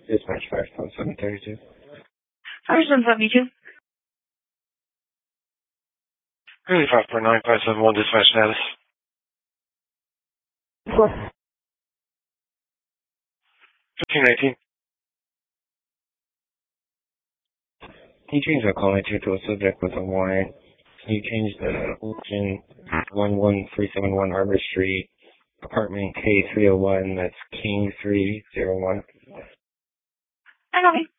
Dispatch 5.732. 5.772. Really 5.9571 dispatch status. 1519. Can you change the call entry to a subject with a warrant? Can you change the location 11371 Harbor Street, apartment K301, that's King 301? I copy.